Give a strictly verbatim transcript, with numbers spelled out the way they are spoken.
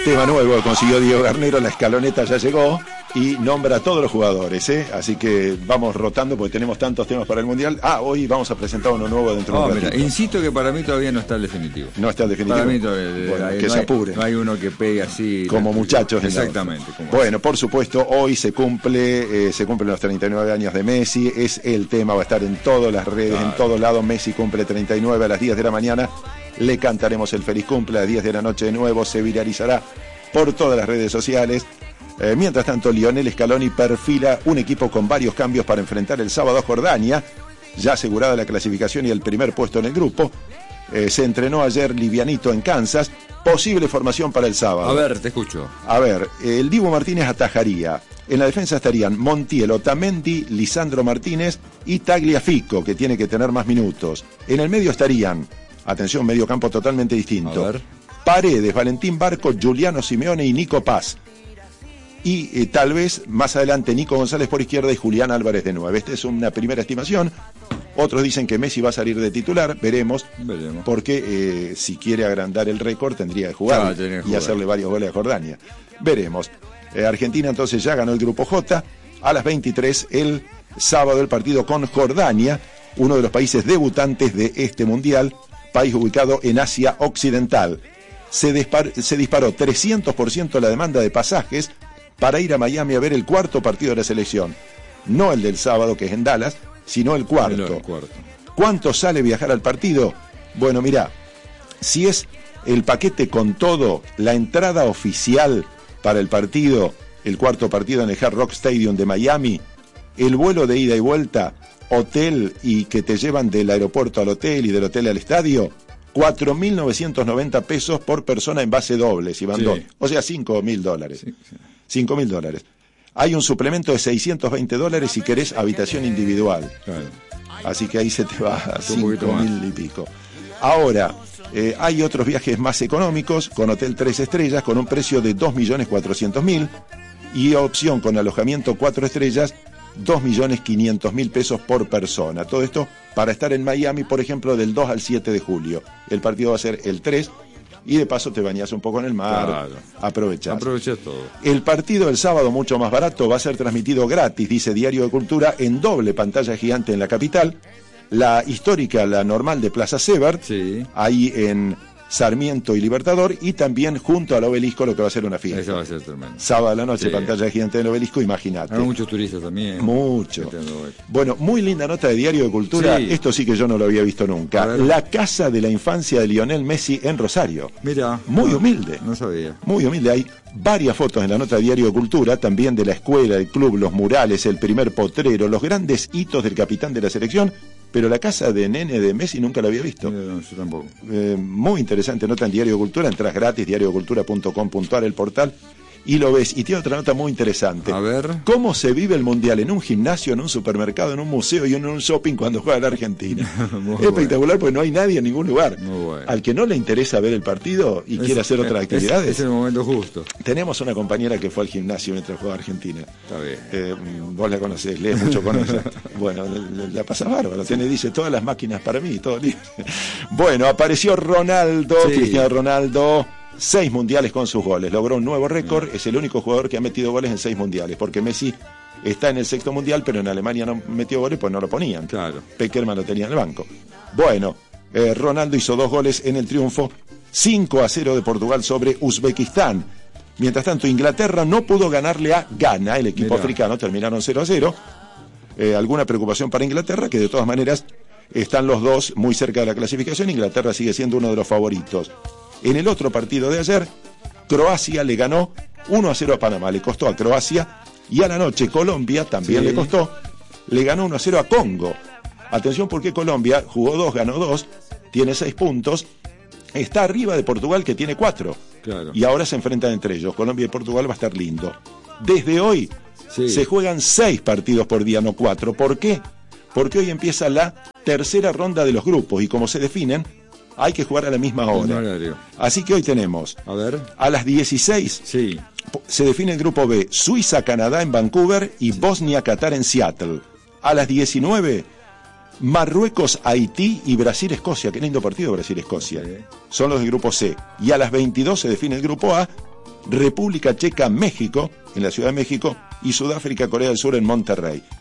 Tema nuevo que consiguió Diego Garnero, la escaloneta ya llegó y nombra a todos los jugadores, ¿eh? Así que vamos rotando porque tenemos tantos temas para el Mundial. Ah, hoy vamos a presentar uno nuevo dentro de oh, un ratito. Mira, insisto que para mí todavía no está el definitivo. No está el definitivo. Para mí todavía, bueno, hay, que no se hay, apure. No hay uno que pegue así. Como muchachos. Exactamente. Como bueno, por supuesto, hoy se cumple, eh, se cumplen los treinta y nueve años de Messi. Es el tema, va a estar en todas las redes, claro. En todos lados. Messi cumple treinta y nueve a las diez de la mañana. Le cantaremos el feliz cumple a las diez de la noche de nuevo. Se viralizará por todas las redes sociales. Eh, mientras tanto, Lionel Scaloni perfila un equipo con varios cambios para enfrentar el sábado a Jordania, ya asegurada la clasificación y el primer puesto en el grupo. Eh, se entrenó ayer livianito en Kansas. Posible formación para el sábado. A ver, te escucho. A ver, eh, el Dibu Martínez atajaría. En la defensa estarían Montiel, Otamendi, Lisandro Martínez y Tagliafico, que tiene que tener más minutos. En el medio estarían, atención, medio campo totalmente distinto. A ver. Paredes, Valentín Barco, Giuliano Simeone y Nico Paz. Y eh, tal vez más adelante Nico González por izquierda y Julián Álvarez de nueve. Esta es una primera estimación. Otros dicen que Messi va a salir de titular, veremos. Veremos. Porque eh, si quiere agrandar el récord tendría que jugar, ah, que y jugar. hacerle varios goles a Jordania. Veremos. Eh, Argentina entonces ya ganó el grupo J. A las veintitrés el sábado el partido con Jordania, uno de los países debutantes de este mundial, país ubicado en Asia Occidental. Se, dispar, se disparó trescientos por ciento la demanda de pasajes para ir a Miami a ver el cuarto partido de la selección. No el del sábado, que es en Dallas, sino el cuarto. El cuarto. ¿Cuánto sale viajar al partido? Bueno, mirá, si es el paquete con todo, la entrada oficial para el partido, el cuarto partido en el Hard Rock Stadium de Miami, el vuelo de ida y vuelta, hotel y que te llevan del aeropuerto al hotel y del hotel al estadio, cuatro mil novecientos noventa pesos por persona en base doble, si van sí. dos. O sea, cinco mil dólares. Sí, sí. cinco mil dólares. Hay un suplemento de seiscientos veinte dólares si querés habitación individual. Claro. Así que ahí se te va a Un cinco mil y pico. Ahora, eh, hay otros viajes más económicos, con hotel tres estrellas, con un precio de dos millones cuatrocientos mil, y opción con alojamiento cuatro estrellas, dos millones quinientos mil pesos por persona. Todo esto para estar en Miami, por ejemplo, del dos al siete de julio. El partido va a ser el tres, y de paso te bañas un poco en el mar, claro. aprovechás. Aprovechás todo. El partido del sábado, mucho más barato, va a ser transmitido gratis, dice Diario de Cultura, en doble pantalla gigante en la capital. La histórica, la normal de Plaza Sebert, sí. ahí en Sarmiento y Libertador, y también junto al obelisco, lo que va a ser una fiesta. Eso va a ser tremendo. Sábado a la noche, sí. Pantalla gigante del obelisco, imagínate. Hay muchos turistas también. Mucho. Bueno, muy linda nota de Diario de Cultura. Sí. Esto sí que yo no lo había visto nunca. La casa de la infancia de Lionel Messi en Rosario. Mira. Muy no, humilde. No sabía. Muy humilde. Hay varias fotos en la nota de Diario de Cultura, también de la escuela, el club, los murales, el primer potrero, los grandes hitos del capitán de la selección. Pero la casa de nene de Messi nunca la había visto. No, no, yo tampoco. Eh, muy interesante nota en Diario de Cultura, entras gratis, diario de cultura punto com punto a r, el portal, y lo ves. Y tiene otra nota muy interesante. A ver. ¿Cómo se vive el Mundial? En un gimnasio, en un supermercado, en un museo y en un shopping cuando juega la Argentina. Es espectacular bueno. Porque no hay nadie en ningún lugar. Muy bueno. Al que no le interesa ver el partido y es, quiere hacer otras actividades. Es, es el momento justo. Tenemos una compañera que fue al gimnasio mientras jugaba Argentina. Está bien. Eh, vos la conocés, lees mucho con ella. Bueno, la, la pasa bárbaro. Tiene, dice, todas las máquinas para mí, todo libre. Bueno, apareció Ronaldo, sí. Cristiano Ronaldo. Seis mundiales con sus goles, logró un nuevo récord, es el único jugador que ha metido goles en seis mundiales, porque Messi está en el sexto mundial, pero en Alemania no metió goles, pues no lo ponían. Claro. Peckerman lo tenía en el banco. Bueno, eh, Ronaldo hizo dos goles en el triunfo cinco a cero de Portugal sobre Uzbekistán. Mientras tanto, Inglaterra no pudo ganarle a Ghana, el equipo Mirá. africano, terminaron cero a cero. Eh, alguna preocupación para Inglaterra, que de todas maneras están los dos muy cerca de la clasificación. Inglaterra sigue siendo uno de los favoritos. En el otro partido de ayer, Croacia le ganó uno a cero a Panamá, le costó a Croacia, y a la noche Colombia también sí. le costó, le ganó uno a cero a Congo. Atención porque Colombia jugó dos, ganó dos, tiene seis puntos, está arriba de Portugal que tiene cuatro, claro. y ahora se enfrentan entre ellos. Colombia y Portugal va a estar lindo. Desde hoy sí. se juegan seis partidos por día, no cuatro. ¿Por qué? Porque hoy empieza la tercera ronda de los grupos, y como se definen, hay que jugar a la misma hora. Así que hoy tenemos, a ver, a las dieciséis, sí. se define el grupo B, Suiza-Canadá en Vancouver y sí. Bosnia-Qatar en Seattle. A las diecinueve, Marruecos-Haití y Brasil-Escocia. Qué lindo partido Brasil-Escocia. Sí. Son los del grupo C. Y a las veintidós se define el grupo A, República Checa, México, en la Ciudad de México, y Sudáfrica, Corea del Sur en Monterrey.